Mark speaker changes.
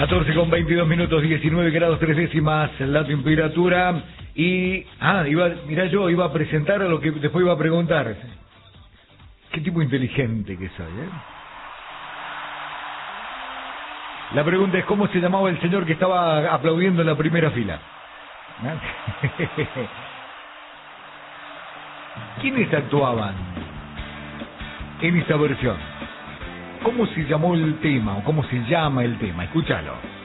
Speaker 1: 14 con 22 minutos, 19 grados 3 décimas la temperatura. Y, iba a presentar a lo que después iba a preguntar. Qué tipo inteligente que soy, ¿eh? La pregunta es, ¿cómo se llamaba el señor que estaba aplaudiendo en la primera fila? ¿Quiénes actuaban en esta versión? ¿Cómo se llamó el tema o cómo se llama el tema? Escúchalo.